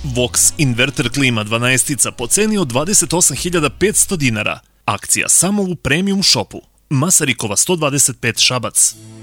Vox Inverter klima 12 po ceni od 28.500 dinara. Akcija samo u Premium shopu. Masarikova 125 Šabac.